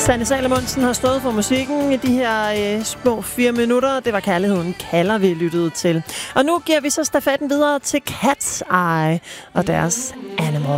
Sanne Salomonsen har stået for musikken i de her små 4 minutter. Det var Kærligheden kalder, vi lyttede til. Og nu giver vi så stafetten videre til Cat's Eye og deres Animal.